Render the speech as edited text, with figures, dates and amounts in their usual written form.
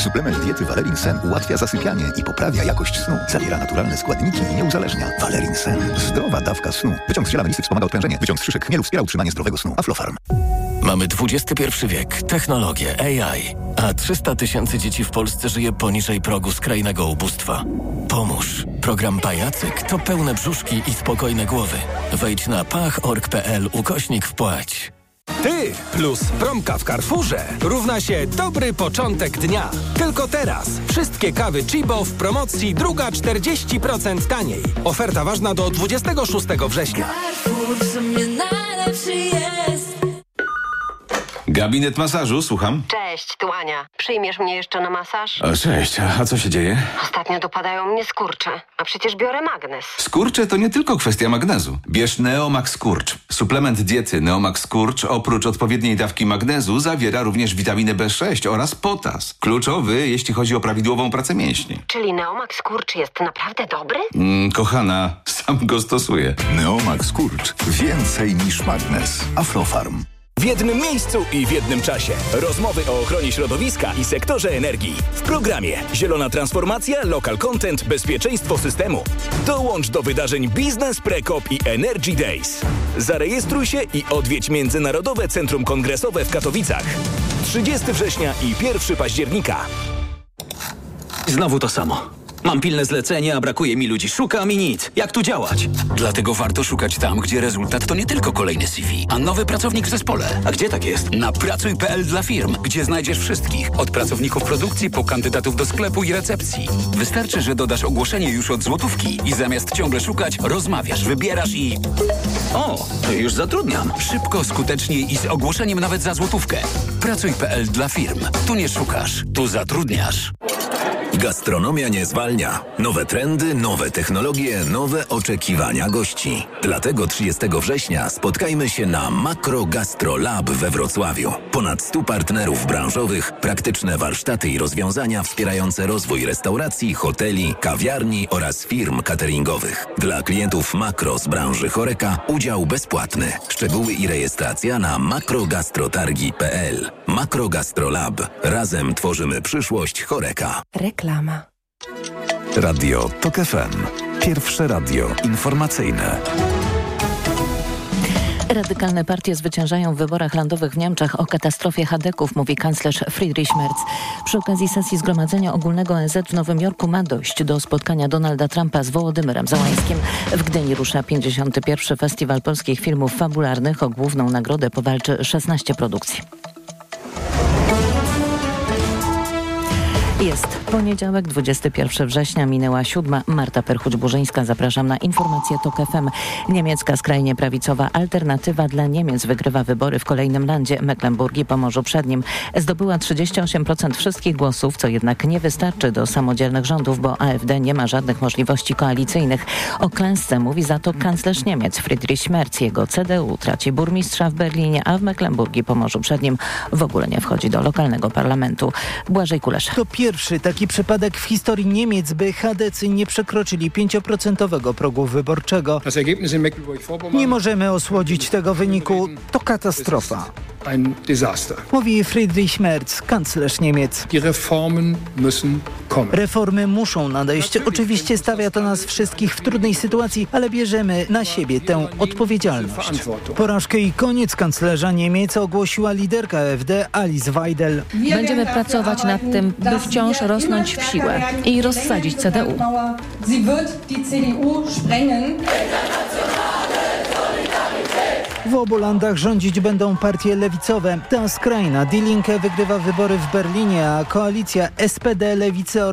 Suplement diety Valerin Sen ułatwia zasypianie i poprawia jakość snu. Zawiera naturalne składniki i nie uzależnia. Valerin Sen. Zdrowa dawka snu. Wyciąg z ziela melisy wspomaga odprężenie. Wyciąg z szyszek chmielu wspiera utrzymanie zdrowego snu. Aflofarm. Mamy XXI wiek, technologię, AI, a 300 000 dzieci w Polsce żyje poniżej progu skrajnego ubóstwa. Pomóż. Program Pajacyk to pełne brzuszki i spokojne głowy. Wejdź na pach.org.pl/wpłać. Ty plus promka w Carrefourze równa się dobry początek dnia. Tylko teraz. Wszystkie kawy Chibo w promocji, druga 40% taniej. Oferta ważna do 26 września. Carrefour w sumie najlepszy jest. Gabinet masażu, słucham. Cześć, tu Ania. Przyjmiesz mnie jeszcze na masaż? O, cześć, a co się dzieje? Ostatnio dopadają mnie skurcze, a przecież biorę magnes. Skurcze to nie tylko kwestia magnezu. Bierz Neomax Skurcz. Suplement diety Neomax Skurcz oprócz odpowiedniej dawki magnezu zawiera również witaminę B6 oraz potas. Kluczowy, jeśli chodzi o prawidłową pracę mięśni. Czyli Neomax Skurcz jest naprawdę dobry? Kochana, sam go stosuję. Neomax Skurcz. Więcej niż magnes. Aflofarm. W jednym miejscu i w jednym czasie. Rozmowy o ochronie środowiska i sektorze energii. W programie Zielona Transformacja, Local Content, Bezpieczeństwo Systemu. Dołącz do wydarzeń Business Precop i Energy Days. Zarejestruj się i odwiedź Międzynarodowe Centrum Kongresowe w Katowicach. 30 września i 1 października. Znowu to samo. Mam pilne zlecenie, a brakuje mi ludzi. Szukam i nic. Jak tu działać? Dlatego warto szukać tam, gdzie rezultat to nie tylko kolejny CV, a nowy pracownik w zespole. A gdzie tak jest? Na pracuj.pl dla firm, gdzie znajdziesz wszystkich. Od pracowników produkcji po kandydatów do sklepu i recepcji. Wystarczy, że dodasz ogłoszenie już od złotówki i zamiast ciągle szukać, rozmawiasz, wybierasz i... O, już zatrudniam. Szybko, skutecznie i z ogłoszeniem nawet za złotówkę. Pracuj.pl dla firm. Tu nie szukasz, tu zatrudniasz. Gastronomia nie zwalnia. Nowe trendy, nowe technologie, nowe oczekiwania gości. Dlatego 30 września spotkajmy się na Makro Gastro Lab we Wrocławiu. Ponad 100 partnerów branżowych, praktyczne warsztaty i rozwiązania wspierające rozwój restauracji, hoteli, kawiarni oraz firm cateringowych. Dla klientów Makro z branży Horeca udział bezpłatny. Szczegóły i rejestracja na makrogastrotargi.pl. Makro Gastro Lab. Razem tworzymy przyszłość Horeca. Reklama. Radio TOK FM. Pierwsze radio informacyjne. Radykalne partie zwyciężają w wyborach landowych w Niemczech. O katastrofie chadeków mówi kanclerz Friedrich Merz. Przy okazji sesji Zgromadzenia Ogólnego ONZ w Nowym Jorku ma dojść do spotkania Donalda Trumpa z Wołodymyrem Załańskim. W Gdyni rusza 51. Festiwal Polskich Filmów Fabularnych. O główną nagrodę powalczy 16 produkcji. Jest poniedziałek, 21 września, minęła 7. Marta Perchuć-Burzyńska. Zapraszam na informacje TOK FM. Niemiecka skrajnie prawicowa Alternatywa dla Niemiec wygrywa wybory w kolejnym landzie. Mecklenburg i Pomorzu Przednim. Zdobyła 38% wszystkich głosów, co jednak nie wystarczy do samodzielnych rządów, bo AfD nie ma żadnych możliwości koalicyjnych. O klęsce mówi za to kanclerz Niemiec Friedrich Merz. Jego CDU traci burmistrza w Berlinie, a w Mecklenburg i Pomorzu Przednim w ogóle nie wchodzi do lokalnego parlamentu. Błażej Kulesz. To pierwszy taki przypadek w historii Niemiec, by chadecy nie przekroczyli 5% progu wyborczego. Nie możemy osłodzić tego wyniku. To katastrofa. Mówi Friedrich Merz, kanclerz Niemiec. Reformy muszą nadejść. Oczywiście stawia to nas wszystkich w trudnej sytuacji, ale bierzemy na siebie tę odpowiedzialność. Porażkę i koniec kanclerza Niemiec ogłosiła liderka AfD Alice Weidel. Będziemy pracować nad tym, by wciąż rosnąć w siłę i rozsadzić CDU. W obu landach rządzić będą partie lewicowe. Ta skrajna Die Linke wygrywa wybory w Berlinie, a koalicja SPD, Lewicy